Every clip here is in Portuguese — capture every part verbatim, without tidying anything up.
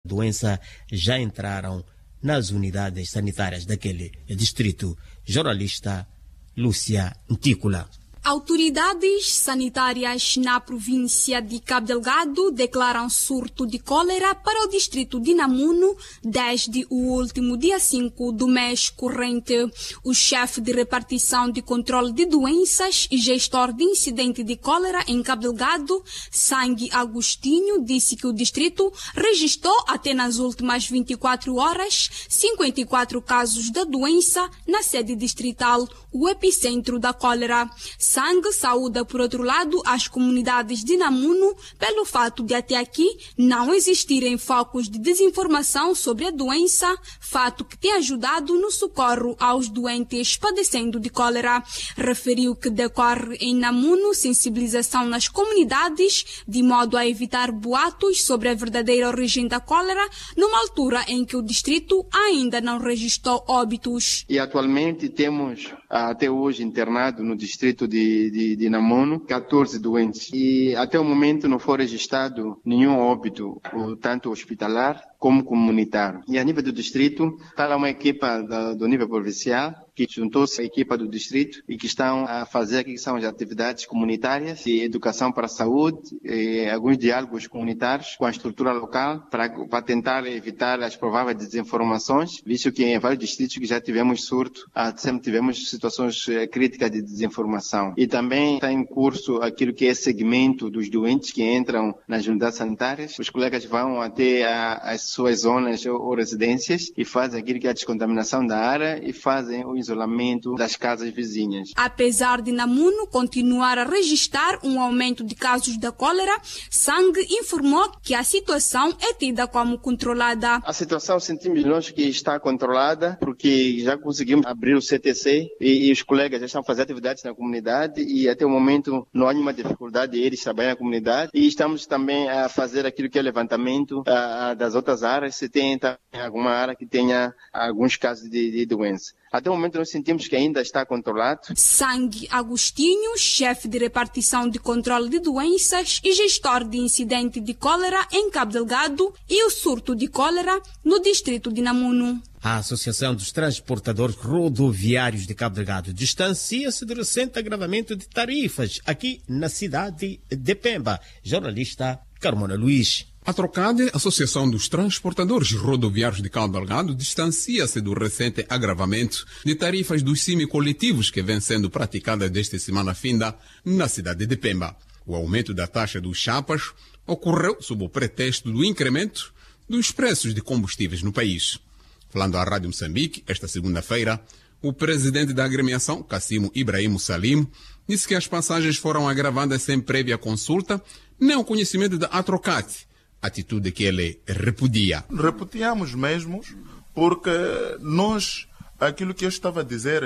doença já entraram nas unidades sanitárias daquele distrito. Jornalista Lúcia Ntícola. Autoridades sanitárias na província de Cabo Delgado declaram surto de cólera para o distrito de Namuno desde o último dia cinco do mês corrente. O chefe de repartição de controle de doenças e gestor de incidente de cólera em Cabo Delgado, Sangue Agostinho, disse que o distrito registrou até nas últimas vinte e quatro horas cinquenta e quatro casos da doença na sede distrital, o epicentro da cólera. Sangue saúda, por outro lado, as comunidades de Namuno pelo fato de até aqui não existirem focos de desinformação sobre a doença, fato que tem ajudado no socorro aos doentes padecendo de cólera. Referiu que decorre em Namuno sensibilização nas comunidades de modo a evitar boatos sobre a verdadeira origem da cólera, numa altura em que o distrito ainda não registrou óbitos. E atualmente temos até hoje internado no distrito de De, de, de Namuno, catorze doentes. E até o momento não foi registrado nenhum óbito, tanto hospitalar como comunitário. E a nível do distrito, está lá uma equipa da, do nível provincial que juntou-se à equipa do distrito e que estão a fazer aqui que são as atividades comunitárias de educação para a saúde, e alguns diálogos comunitários com a estrutura local para, para tentar evitar as prováveis desinformações, visto que em vários distritos que já tivemos surto, sempre tivemos situações críticas de desinformação. E também está em curso aquilo que é segmento dos doentes que entram nas unidades sanitárias. Os colegas vão até a, as suas zonas ou, ou residências e fazem aquilo que é a descontaminação da área e fazem o isolamento das casas vizinhas. Apesar de Namuno continuar a registrar um aumento de casos da cólera, Sangue informou que a situação é tida como controlada. A situação sentimos nós que está controlada porque já conseguimos abrir o C T C e, e os colegas já estão fazendo atividades na comunidade e até o momento não há nenhuma dificuldade de eles trabalharem na comunidade e estamos também a fazer aquilo que é levantamento a, a, das outras áreas, se tem alguma área que tenha alguns casos de, de doença. Até o momento nós sentimos que ainda está controlado. Sangue Agostinho, chefe de repartição de controle de doenças e gestor de incidente de cólera em Cabo Delgado e o surto de cólera no distrito de Namuno. A Associação dos Transportadores Rodoviários de Cabo Delgado distancia-se do recente agravamento de tarifas aqui na cidade de Pemba. Jornalista Carmona Luiz. A Trocade, Associação dos Transportadores Rodoviários de Cabo Delgado, distancia-se do recente agravamento de tarifas dos semicoletivos que vem sendo praticadas desde semana finda na cidade de Pemba. O aumento da taxa dos chapas ocorreu sob o pretexto do incremento dos preços de combustíveis no país. Falando à Rádio Moçambique, esta segunda-feira, o presidente da agremiação, Cassimo Ibrahim Salim, disse que as passagens foram agravadas sem prévia consulta nem o conhecimento da Atrocade, atitude que ele repudia. Repudiamos mesmo, porque nós, aquilo que eu estava a dizer,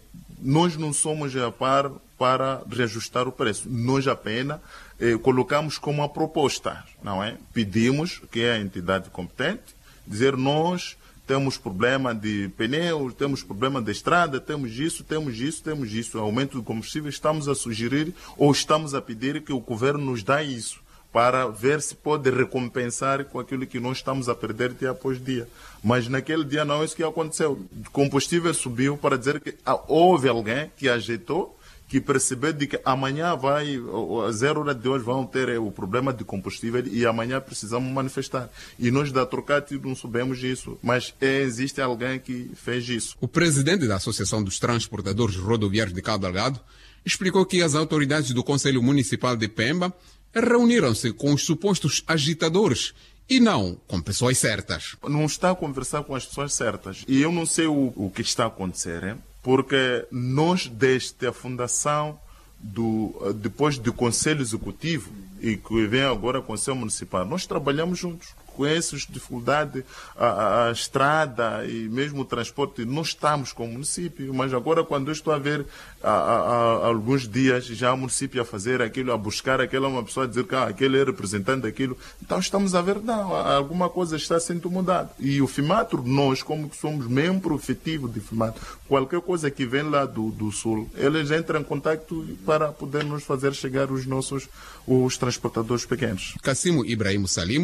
nós não somos a par para reajustar o preço. Nós apenas eh, colocamos como uma proposta, não é? Pedimos que a entidade competente dizer nós temos problema de pneus, temos problema de estrada, temos isso, temos isso, temos isso. Aumento do combustível, estamos a sugerir ou estamos a pedir que o governo nos dê isso, para ver se pode recompensar com aquilo que nós estamos a perder dia após dia. Mas naquele dia não é isso que aconteceu. O combustível subiu para dizer que ah, houve alguém que ajeitou, que percebeu de que amanhã vai, a zero hora de hoje vão ter o problema de combustível e amanhã precisamos manifestar. E nós da Trocate não sabemos isso, mas é, existe alguém que fez isso. O presidente da Associação dos Transportadores Rodoviários de Cabo Delgado explicou que as autoridades do Conselho Municipal de Pemba reuniram-se com os supostos agitadores e não com pessoas certas. Não está a conversar com as pessoas certas. E eu não sei o, o que está a acontecer, hein? Porque nós, desde a fundação, do, depois do Conselho Executivo, e que vem agora o Conselho Municipal, nós trabalhamos juntos. Conheço as dificuldades, a, a, a estrada e mesmo o transporte, não estamos com o município, mas agora quando eu estou a ver há, há alguns dias já o município a fazer aquilo, a buscar aquela uma pessoa a dizer que ah, aquele é representante daquilo, então estamos a ver, não, alguma coisa está sendo mudada. E o FIMATRO, nós como que somos membro efetivo do FIMATRO, qualquer coisa que vem lá do, do Sul, eles entram em contato para poder nos fazer chegar os nossos os transportadores pequenos. Cassimo Ibrahim Salimo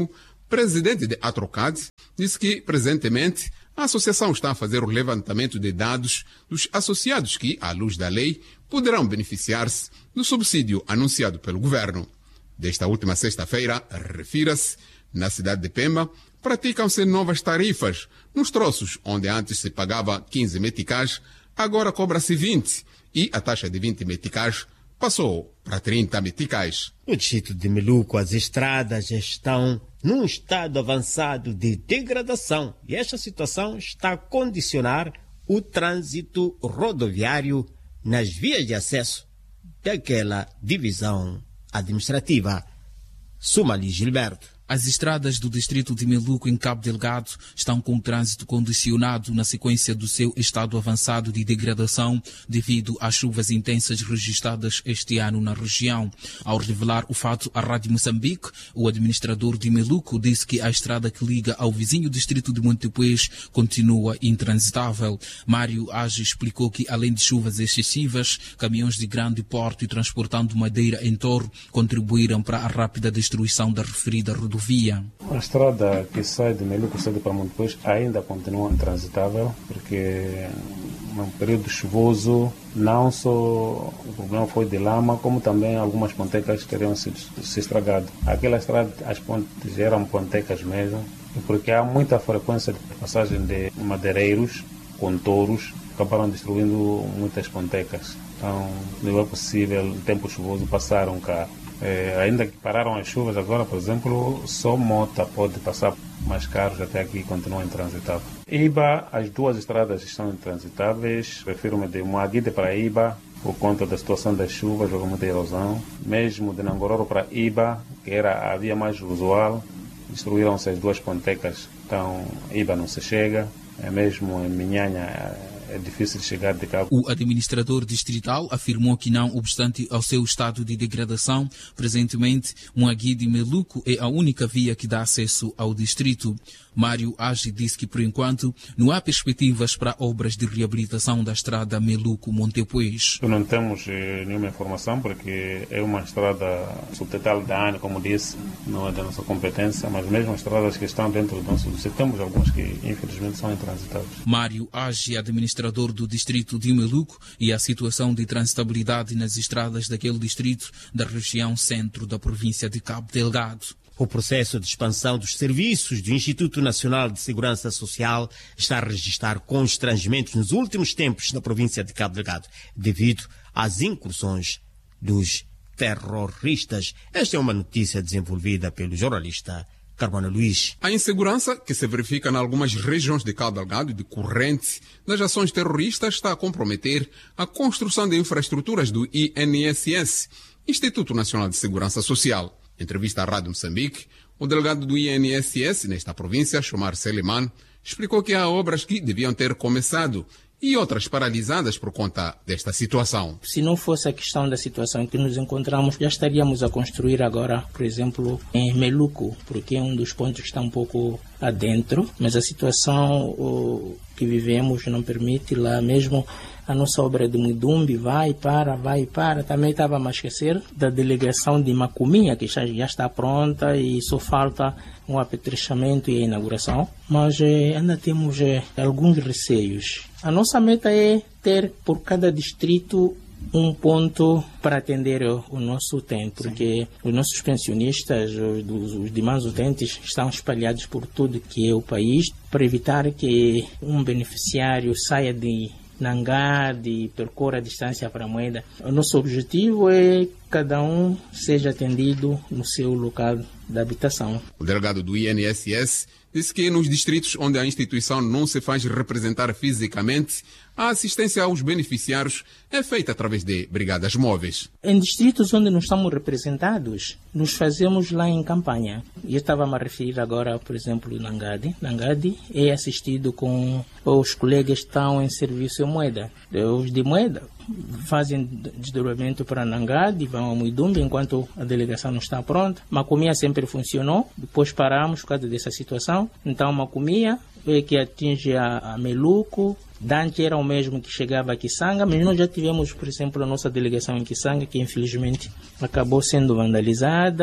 presidente de Atrocad, disse que, presentemente, a associação está a fazer o levantamento de dados dos associados que, à luz da lei, poderão beneficiar-se do subsídio anunciado pelo governo. Desta última sexta-feira, refira-se, na cidade de Pemba, praticam-se novas tarifas. Nos troços, onde antes se pagava quinze meticais, agora cobra-se vinte, e a taxa de vinte meticais passou para trinta meticais. No distrito de Meluco, as estradas estão num estado avançado de degradação e esta situação está a condicionar o trânsito rodoviário nas vias de acesso daquela divisão administrativa. Sumali Gilberto. As estradas do distrito de Meluco, em Cabo Delgado, estão com o trânsito condicionado na sequência do seu estado avançado de degradação devido às chuvas intensas registradas este ano na região. Ao revelar o fato à Rádio Moçambique, o administrador de Meluco disse que a estrada que liga ao vizinho distrito de Montepuez continua intransitável. Mário Age explicou que, além de chuvas excessivas, caminhões de grande porte transportando madeira em torno contribuíram para a rápida destruição da referida rodovia. A estrada que sai de Meluco cedo para Montepuez ainda continua intransitável, porque no período chuvoso não só o problema foi de lama, como também algumas pontecas teriam se, se estragado. Aquela estrada, as pontes eram pontecas mesmo, porque há muita frequência de passagem de madeireiros com touros, acabaram destruindo muitas pontecas. Então não é possível, no tempo chuvoso, passar um carro. É, ainda que pararam as chuvas agora, por exemplo, só mota pode passar, mas carros até aqui continuam intransitáveis. Iba, as duas estradas estão intransitáveis. Refiro-me de Moaguide para Iba, por conta da situação das chuvas, houve muita erosão. Mesmo de Nangororo para Iba, que era a via mais usual, destruíram-se as duas pontecas, então Iba não se chega. É mesmo em Minhanha, é difícil chegar de Cabo. O administrador distrital afirmou que, não obstante ao seu estado de degradação, presentemente Moaguide Meluco é a única via que dá acesso ao distrito. Mário Age disse que, por enquanto, não há perspectivas para obras de reabilitação da estrada Meluco-Montepuez. Não temos eh, nenhuma informação, porque é uma estrada subtetal da ANE, como disse, não é da nossa competência, mas mesmo as estradas que estão dentro do nosso distrito, temos algumas que, infelizmente, são intransitáveis. Mário Age, administrador do distrito de Meluco, e a situação de transitabilidade nas estradas daquele distrito da região centro da província de Cabo Delgado. O processo de expansão dos serviços do Instituto Nacional de Segurança Social está a registrar constrangimentos nos últimos tempos na província de Cabo Delgado, devido às incursões dos terroristas. Esta é uma notícia desenvolvida pelo jornalista Carmona Luís. A insegurança que se verifica em algumas regiões de Cabo Delgado decorrente das ações terroristas está a comprometer a construção de infraestruturas do I N S S, Instituto Nacional de Segurança Social. Em entrevista à Rádio Moçambique, o delegado do I N S S nesta província, Chomar Seliman, explicou que há obras que deviam ter começado e outras paralisadas por conta desta situação. Se não fosse a questão da situação em que nos encontramos, já estaríamos a construir agora, por exemplo, em Meluco, porque é um dos pontos que está um pouco adentro, mas a situação o, que vivemos não permite lá mesmo. A nossa obra de Mudumbi vai e para, vai e para. Também estava a esquecer da delegação de Macuminha, que já, já está pronta e só falta um apetrechamento e a inauguração. Mas eh, ainda temos eh, alguns receios. A nossa meta é ter por cada distrito um ponto para atender o, o nosso utente, porque os nossos pensionistas, os, os demais utentes, estão espalhados por tudo que é o país, para evitar que um beneficiário saia de Nangade e percorra a distância para a moeda. O nosso objetivo é que cada um seja atendido no seu local de habitação. O delegado do I N S S disse que nos distritos onde a instituição não se faz representar fisicamente, a assistência aos beneficiários é feita através de brigadas móveis. Em distritos onde não estamos representados, nos fazemos lá em campanha. Eu estava a me referir agora, por exemplo, Nangade. Nangade é assistido com os colegas que estão em serviço em moeda. Os de moeda fazem desdobramento para Nangade, vão ao Muidumbi enquanto a delegação não está pronta. Macomia sempre funcionou, depois paramos por causa dessa situação. Então Macomia é que atinge a, a Meluco. Dante era o mesmo que chegava a Kisanga, mas nós já tivemos, por exemplo, a nossa delegação em Kisanga, que infelizmente acabou sendo vandalizada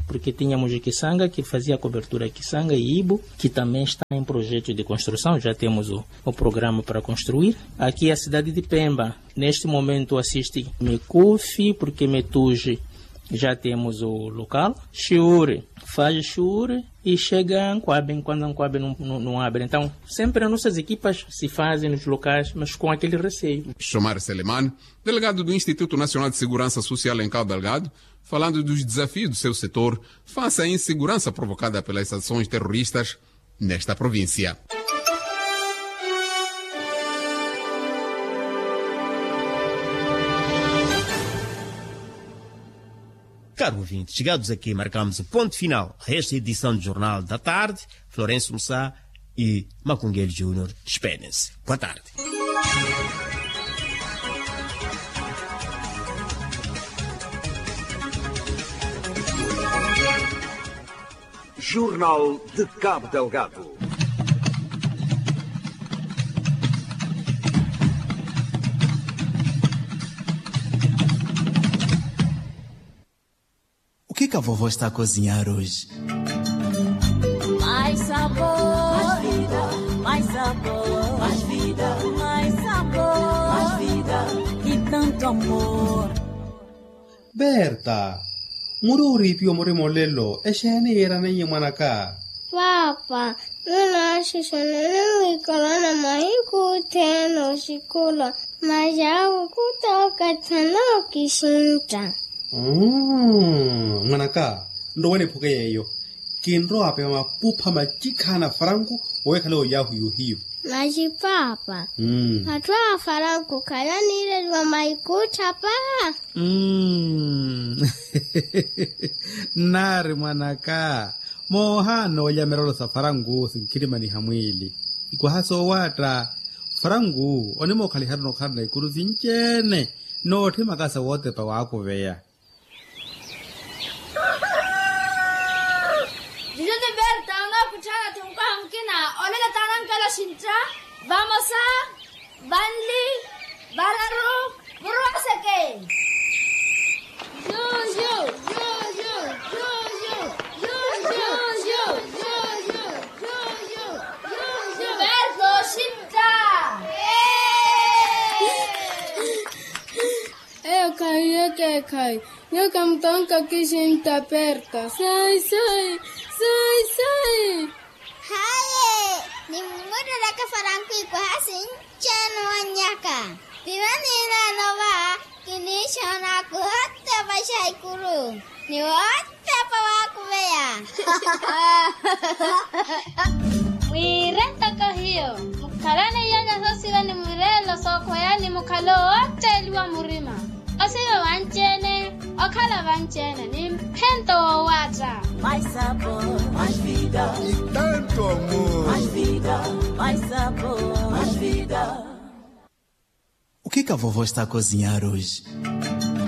porque tínhamos o Kisanga, que fazia cobertura Kisanga e Ibo, que também está em projeto de construção, já temos o, o programa para construir. Aqui a cidade de Pemba, neste momento assiste Mecufi, porque Metuge já temos o local. Chiure, faz Chiure e chega a Anquabe, quando a Anquabe não, não, não abre. Então, sempre as nossas equipas se fazem nos locais, mas com aquele receio. Chomar Seleman, delegado do Instituto Nacional de Segurança Social em Cabo Delgado, falando dos desafios do seu setor face à insegurança provocada pelas ações terroristas nesta província. Caro ouvinte, chegados aqui, marcamos o ponto final a esta edição do Jornal da Tarde. Florencio Mussá e Macunguel Júnior despedem-se. Boa tarde. Jornal de Cabo Delgado. O que que a vovó está a cozinhar hoje? Mais sabor, mais vida, mais sabor, mais vida, mais sabor, mais vida e tanto amor. Berta, mururi pio moremolelo, eshene era nenye manaka. Papa, nuna shishanene ikolana mahiku teno shikula, majawu kutoka tano kishinta. Mm, manaka, ndo wene puke yeyo. Kinro ape mapupa majikana farangu, wekalo yahu yuhiyo. Maji papa. Mm. Hatwa farangu kala nire wa maikuta pa. Mm. Nari manaka. Mohano ya merolo sa farangu sinkirima ni hamwili. Iko haso wata. Farangu, onimo kali harno karna ikuru zinchene. No te makasa wote pa wako veya. Dijete Berta, una kuchana tumpa mkina. Onena tanan kala shintra. Vamos a Banli, Bararu, Burwaseke. Yo, yo, yo, yo, yo, yo, yo, yo, yo, yo, yo, yo, yo, yo, yo. Berto, shintra. Eu caí, eu que caí. Eu camtanca que shinta Berta. Sai, sai, sai, sai. Haye, ni muda daka farangu iko hasin chano anyaka. Tirani na nova, kini shana ku hatta bashai kuru. Ni hatta pawaku beya. Wirenta kahio. Mukarane yanya sosira ni murelo soko yani mukalo ote liwa murima. Osiwa wanchene, okala wanchene, ni mpento wawata. Mais sabor, mais vida e tanto amor. Mais vida, mais sabor, mais vida. O que que a vovó está a cozinhar hoje?